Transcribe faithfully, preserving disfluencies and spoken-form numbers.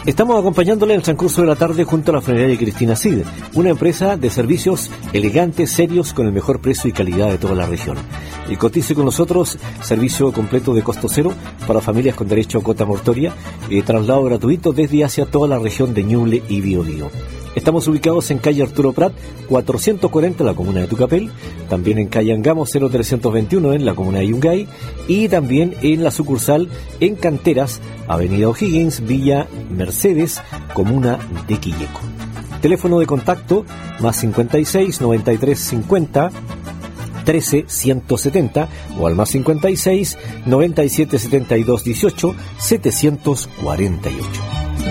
Estamos acompañándole en el transcurso de la tarde junto a la funeraria Cristina Cid, una empresa de servicios elegantes, serios, con el mejor precio y calidad de toda la región. Y cotice con nosotros, servicio completo de costo cero para familias con derecho a cuota mortoria, y traslado gratuito desde y hacia toda la región de Ñuble y Biobío. Estamos ubicados en calle Arturo Prat, cuatrocientos cuarenta en la comuna de Tucapel, también en calle Angamo cero trescientos veintiuno en la comuna de Yungay, y también en la sucursal en Canteras, avenida O'Higgins, Villa Mercedes, comuna de Quilleco. Teléfono de contacto más cincuenta y seis, noventa y tres, cincuenta, trece, ciento setenta o al más cincuenta y seis, noventa y siete, setenta y dos, dieciocho, setecientos cuarenta y ocho.